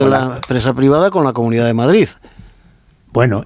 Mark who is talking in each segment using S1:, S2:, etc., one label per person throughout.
S1: la empresa privada con la Comunidad de Madrid.
S2: Bueno,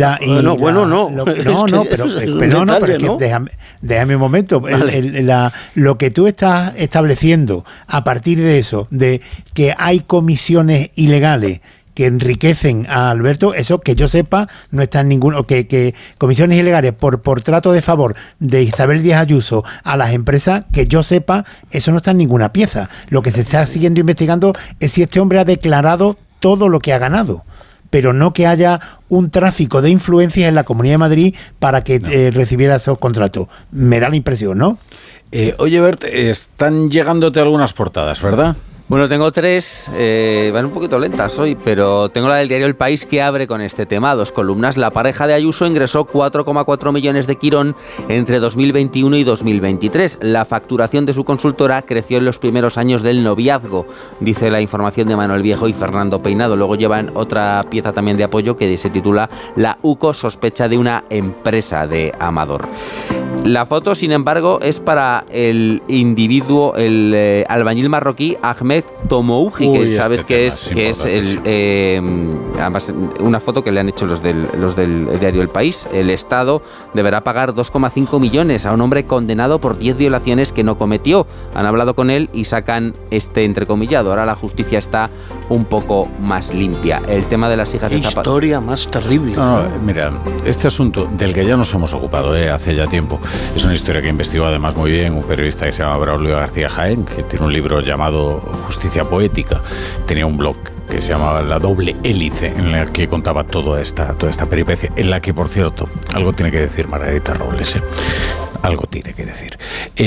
S2: déjame un momento. Vale. Lo que tú estás estableciendo a partir de eso, de que hay comisiones ilegales que enriquecen a Alberto, eso que yo sepa no está en ninguno, que comisiones ilegales por trato de favor de Isabel Díaz Ayuso a las empresas, que yo sepa, eso no está en ninguna pieza. Lo que se está siguiendo investigando es si este hombre ha declarado todo lo que ha ganado, pero no que haya un tráfico de influencias en la Comunidad de Madrid para que recibiera esos contratos. Me da la impresión, ¿no?
S3: Oye, Bert, están llegándote algunas portadas, ¿verdad?
S4: Bueno, tengo 3, van un poquito lentas hoy, pero tengo la del diario El País que abre con este tema, 2 columnas. La pareja de Ayuso ingresó 4,4 millones de Quirón entre 2021 y 2023. La facturación de su consultora creció en los primeros años del noviazgo, dice la información de Manuel Viejo y Fernando Peinado. Luego llevan otra pieza también de apoyo que se titula La UCO sospecha de una empresa de Amador. La foto, sin embargo, es para el individuo, el albañil marroquí Ahmed Tomouji, que sabes que es además una foto que le han hecho los del diario El País. El Estado deberá pagar 2,5 millones a un hombre condenado por 10 violaciones que no cometió. Han hablado con él y sacan este entrecomillado. Ahora la justicia está un poco más limpia. El tema de las hijas de Zapatero.
S1: Historia más terrible.
S3: No, mira, este asunto del que ya nos hemos ocupado hace ya tiempo, es una historia que investigó además muy bien un periodista que se llama Braulio García Jaén, que tiene un libro llamado Justicia Poética. Tenía un blog que se llamaba La Doble Hélice, en el que contaba toda esta peripecia, en la que, por cierto, algo tiene que decir Margarita Robles, algo tiene que decir.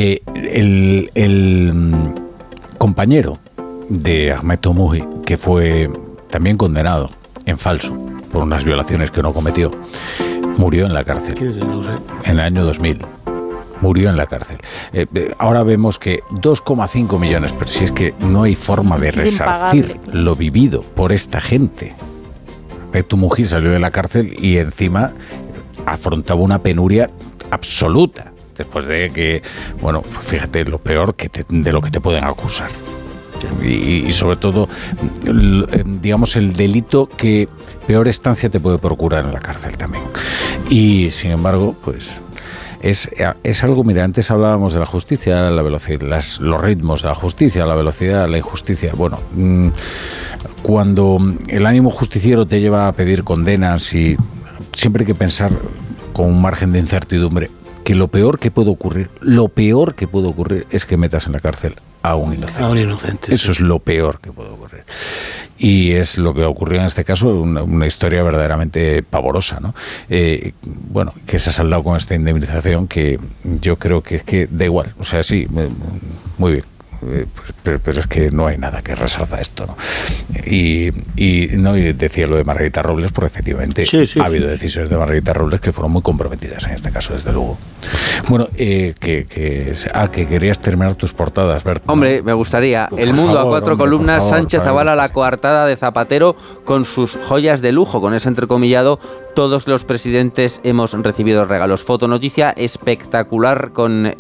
S3: El compañero de Ahmed Tomouji, que fue también condenado en falso por unas violaciones que no cometió, murió en la cárcel en el año 2000. Murió en la cárcel. Ahora vemos que 2,5 millones, pero si es que no hay forma de resarcir lo vivido por esta gente. Tomouji salió de la cárcel y encima afrontaba una penuria absoluta, después de que, bueno, fíjate lo peor de lo que te pueden acusar. Y sobre todo, digamos, el delito que peor estancia te puede procurar en la cárcel también. Y sin embargo, pues es algo, mira, antes hablábamos de la justicia, la velocidad, los ritmos de la justicia, la velocidad, la injusticia. Bueno, cuando el ánimo justiciero te lleva a pedir condenas, y siempre hay que pensar con un margen de incertidumbre que lo peor que puede ocurrir es que metas en la cárcel a un inocente. Eso es lo peor que puede ocurrir. Y es lo que ocurrió en este caso, una historia verdaderamente pavorosa, ¿no? Bueno, que se ha saldado con esta indemnización que yo creo que da igual. O sea, sí, muy bien. Pero es que no hay nada que resalta esto, ¿no? Y decía lo de Margarita Robles, porque efectivamente ha habido decisiones de Margarita Robles que fueron muy comprometidas en este caso, desde luego. Bueno, que querías terminar tus portadas, Bert.
S4: Hombre, me gustaría. El Mundo, a 4 columnas, Sánchez avala la coartada de Zapatero con sus joyas de lujo, con ese entrecomillado: todos los presidentes hemos recibido regalos. Fotonoticia espectacular con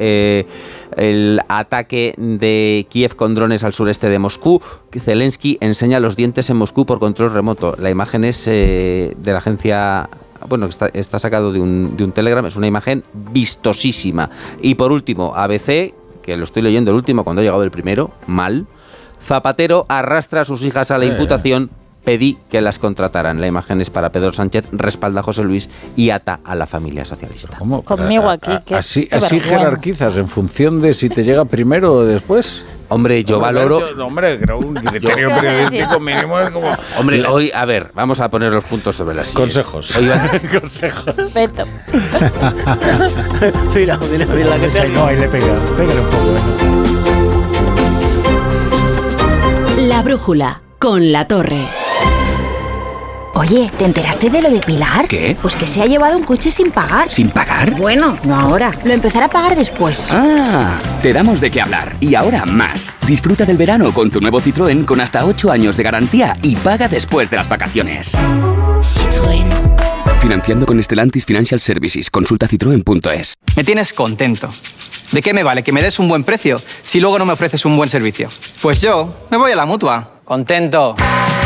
S4: el ataque de Kiev con drones al sureste de Moscú. Zelensky enseña los dientes en Moscú por control remoto. La imagen es de la agencia... Bueno, está sacado de un Telegram. Es una imagen vistosísima. Y por último, ABC, que lo estoy leyendo el último cuando ha llegado el primero, mal. Zapatero arrastra a sus hijas a la imputación. Pedí que las contrataran. La imagen es para Pedro Sánchez, respalda a José Luis y ata a la familia socialista.
S3: ¿Cómo?
S5: Conmigo aquí.
S3: Así jerarquizas en función de si te llega primero o después.
S4: Hombre, yo valoro...
S3: Hombre, creo un criterio periodístico mínimo es como...
S4: Hombre, hoy, a ver, vamos a poner los puntos sobre las sillas.
S3: Consejos.
S5: Consejos. Beto.
S1: Mira la que te...
S2: No, ahí le pégale un poco.
S6: La brújula, con La Torre.
S7: Oye, ¿te enteraste de lo de Pilar?
S8: ¿Qué?
S7: Pues que se ha llevado un coche sin pagar.
S8: ¿Sin pagar?
S7: Bueno, no ahora. Lo empezará a pagar después.
S8: Ah, te damos de qué hablar. Y ahora más. Disfruta del verano con tu nuevo Citroën con hasta 8 años de garantía y paga después de las vacaciones.
S6: Citroën.
S8: Financiando con Stellantis Financial Services. Consulta citroen.es.
S9: Me tienes contento. ¿De qué me vale que me des un buen precio si luego no me ofreces un buen servicio? Pues yo me voy a la Mutua. Contento.